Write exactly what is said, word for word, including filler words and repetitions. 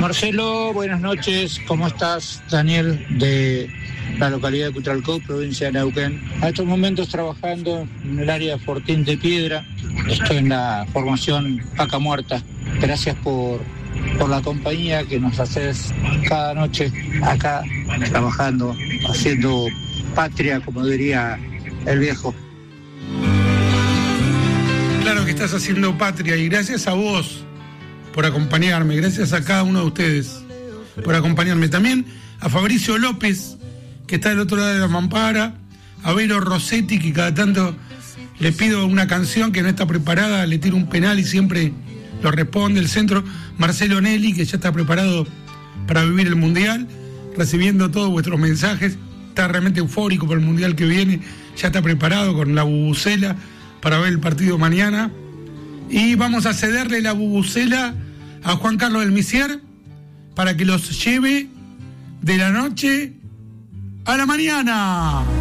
Marcelo, buenas noches, ¿cómo estás? Daniel, de la localidad de Cutralcó, provincia de Neuquén. A estos momentos trabajando en el área de Fortín de Piedra, estoy en la formación Vaca Muerta. Gracias por, por la compañía que nos haces cada noche acá, trabajando, haciendo patria, como diría el viejo. Claro que estás haciendo patria y gracias a vos por acompañarme, gracias a cada uno de ustedes por acompañarme. También a Fabricio López, que está del otro lado de la mampara, a Vero Rossetti, que cada tanto le pido una canción que no está preparada, le tiro un penal y siempre lo responde el centro. Marcelo Nelly, que ya está preparado para vivir el Mundial, recibiendo todos vuestros mensajes, está realmente eufórico por el Mundial que viene, ya está preparado con la bubucela para ver el partido mañana. Y vamos a cederle la bubucela a Juan Carlos del Misier para que los lleve de la noche a la mañana.